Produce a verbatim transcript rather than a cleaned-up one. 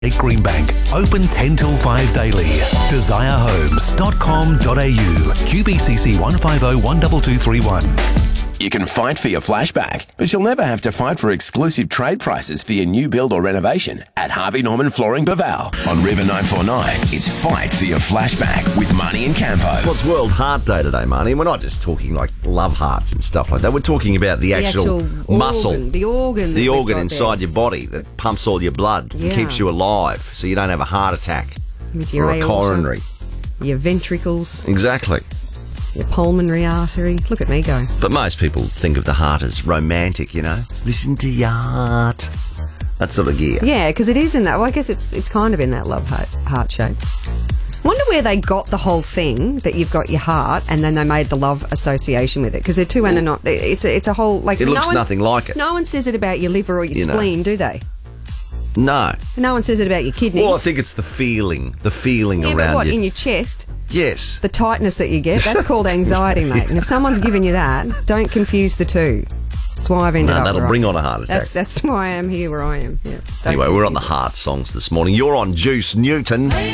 Greenbank. Open ten till five daily. desire homes dot com dot a u. Q B C C one five zero one two two three one. You can fight for your flashback, but you'll never have to fight for exclusive trade prices for your new build or renovation at Harvey Norman Flooring Baval. On River nine four nine, it's Fight for Your Flashback with Marnie and Campo. Well, it's World Heart Day today, Marnie, and we're not just talking like love hearts and stuff like that. We're talking about the, The actual, actual muscle. organ, the organ that The we've organ got inside there. your body that pumps all your blood and Yeah. keeps you alive so you don't have a heart attack With your or a aorta, coronary. your ventricles, Exactly. your pulmonary artery. Look at me go. But most people think of the heart as romantic, you know? Listen to your heart. That sort of gear. Yeah, because it is in that. Well, I guess it's it's kind of in that love heart, heart shape. Wonder where they got the whole thing that you've got your heart, and then they made the love association with it, because they're two and not. It's a, it's a whole like. It looks no one, nothing like it. No one says it about your liver or your You know. spleen, do they? No. No one says it about your kidneys. Well, I think it's the feeling. The feeling yeah, around but what, you. in your chest? Yes. The tightness that you get, that's called anxiety, mate. And if someone's giving you that, don't confuse the two. That's why I've ended No, up that'll where I- bring on a heart attack. That's that's why I am here where I am. Yeah. Don't Anyway, we're on the confuse it. heart songs this morning. You're on Juice Newton.